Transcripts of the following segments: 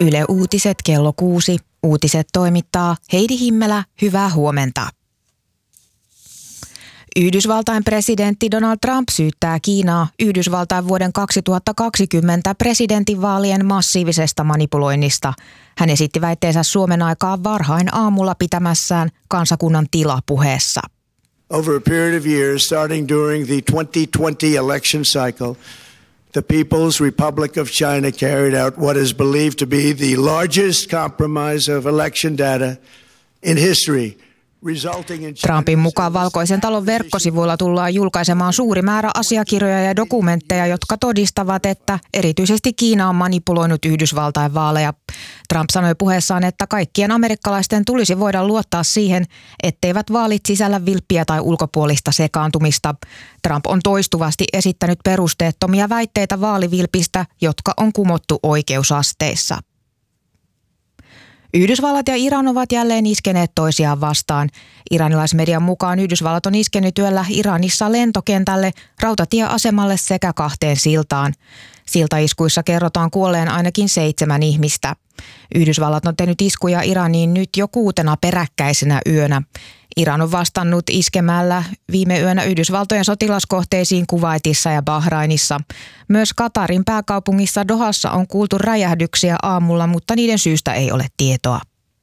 Yle Uutiset kello 6. Uutiset toimittaa Heidi Himmelä. Hyvää huomenta. Yhdysvaltain presidentti Donald Trump syyttää Kiinaa Yhdysvaltain vuoden 2020 presidentinvaalien massiivisesta manipuloinnista. Hän esitti väitteensä Suomen aikaa varhain aamulla pitämässään kansakunnan tilapuheessa. Over a period of years, starting during the 2020 election cycle, the People's Republic of China carried out what is believed to be the largest compromise of election data in history. Trumpin mukaan Valkoisen talon verkkosivuilla tullaan julkaisemaan suuri määrä asiakirjoja ja dokumentteja, jotka todistavat, että erityisesti Kiina on manipuloinut Yhdysvaltain vaaleja. Trump sanoi puheessaan, että kaikkien amerikkalaisten tulisi voida luottaa siihen, etteivät vaalit sisällä vilppiä tai ulkopuolista sekaantumista. Trump on toistuvasti esittänyt perusteettomia väitteitä vaalivilpistä, jotka on kumottu oikeusasteissa. Yhdysvallat ja Iran ovat jälleen iskeneet toisiaan vastaan. Iranilaismedian mukaan Yhdysvallat on iskenyt yöllä Iranissa lentokentälle, rautatieasemalle sekä 2 siltaan. Siltaiskuissa kerrotaan kuolleen ainakin 7 ihmistä. Yhdysvallat on tehnyt iskuja Iraniin nyt jo 6 peräkkäisenä yönä. Iran on vastannut iskemällä viime yönä Yhdysvaltojen sotilaskohteisiin Kuwaitissa ja Bahrainissa. Myös Katarin pääkaupungissa Dohassa on kuultu räjähdyksiä aamulla, mutta niiden syystä ei ole tietoa.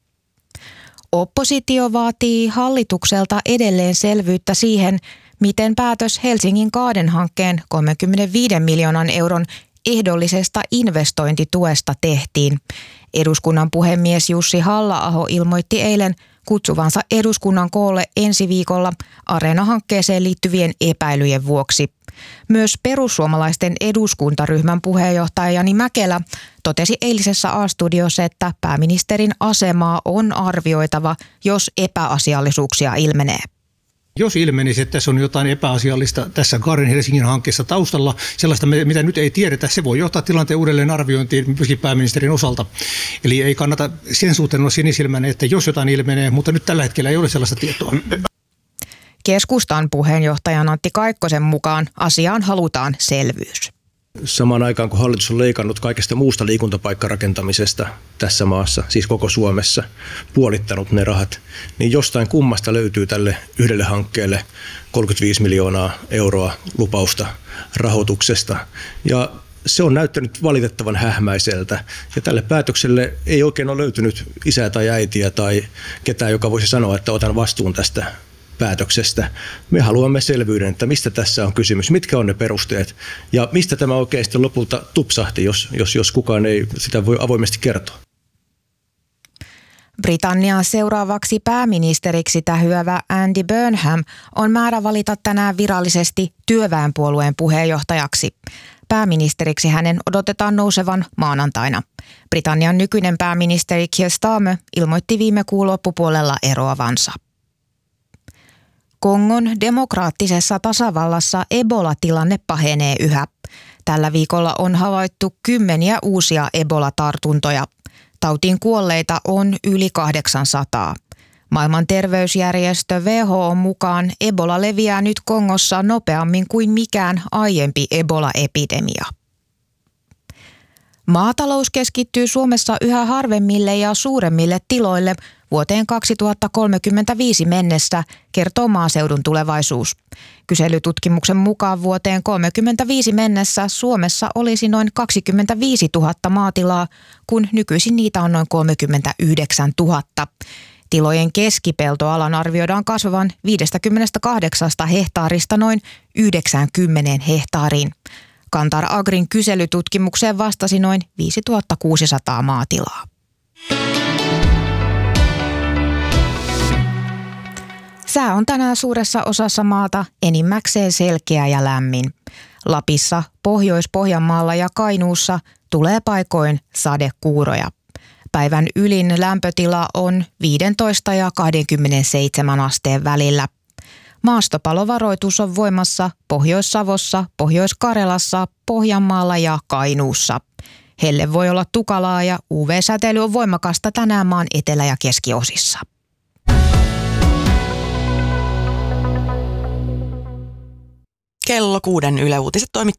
Oppositio vaatii hallitukselta edelleen selvyyttä siihen, miten päätös Helsingin Kaaden-hankkeen 35 miljoonan euron ehdollisesta investointituesta tehtiin. Eduskunnan puhemies Jussi Halla-aho ilmoitti eilen kutsuvansa eduskunnan koolle ensi viikolla Areena-hankkeeseen liittyvien epäilyjen vuoksi. Myös perussuomalaisten eduskuntaryhmän puheenjohtaja Jani Mäkelä totesi eilisessä A-studiossa, että pääministerin asemaa on arvioitava, jos epäasiallisuuksia ilmenee. Jos ilmenisi, että tässä on jotain epäasiallista tässä Kaaden Helsingin hankkeessa taustalla, sellaista mitä nyt ei tiedetä, se voi johtaa tilanteen uudelleen arviointiin myöskin pääministerin osalta. Eli ei kannata sen suhteen olla sinisilmäinen, että jos jotain ilmenee, mutta nyt tällä hetkellä ei ole sellaista tietoa. Keskustan puheenjohtajan Antti Kaikkosen mukaan asiaan halutaan selvyys. Samaan aikaan, kun hallitus on leikannut kaikesta muusta liikuntapaikkarakentamisesta tässä maassa, siis koko Suomessa, puolittanut ne rahat, niin jostain kummasta löytyy tälle yhdelle hankkeelle 35 miljoonaa euroa lupausta rahoituksesta. Ja se on näyttänyt valitettavan hähmäiseltä. Ja tälle päätökselle ei oikein ole löytynyt isää tai äitiä tai ketään, joka voisi sanoa, että otan vastuun tästä päätöksestä. Me haluamme selvyyden, että mistä tässä on kysymys, mitkä on ne perusteet ja mistä tämä oikeasti lopulta tupsahti, jos kukaan ei sitä voi avoimesti kertoa. Britannian seuraavaksi pääministeriksi tähyävä Andy Burnham on määrä valita tänään virallisesti työväenpuolueen puheenjohtajaksi. Pääministeriksi hänen odotetaan nousevan maanantaina. Britannian nykyinen pääministeri Keir Starmer ilmoitti viime kuun loppupuolella eroavansa. Kongon demokraattisessa tasavallassa Ebola-tilanne pahenee yhä. Tällä viikolla on havaittu 10 uusia Ebola-tartuntoja. Tautiin kuolleita on yli 800. Maailman terveysjärjestö WHO mukaan Ebola leviää nyt Kongossa nopeammin kuin mikään aiempi Ebola-epidemia. Maatalous keskittyy Suomessa yhä harvemmille ja suuremmille tiloille vuoteen 2035 mennessä, kertoo Maaseudun Tulevaisuus. Kyselytutkimuksen mukaan vuoteen 2035 mennessä Suomessa olisi noin 25 000 maatilaa, kun nykyisin niitä on noin 39 000. Tilojen keskipeltoalan arvioidaan kasvavan 58 hehtaarista noin 90 hehtaariin. Kantar Agrin kyselytutkimukseen vastasi noin 5600 maatilaa. Sää on tänään suuressa osassa maata enimmäkseen selkeä ja lämmin. Lapissa, Pohjois-Pohjanmaalla ja Kainuussa tulee paikoin sadekuuroja. Päivän ylin lämpötila on 15 ja 27 asteen välillä. Maastopalovaroitus on voimassa Pohjois-Savossa, Pohjois-Karjalassa, Pohjanmaalla ja Kainuussa. Helle voi olla tukalaa ja UV-säteily on voimakasta tänään maan etelä- ja keskiosissa. Kello 6 Yle Uutiset toimittaa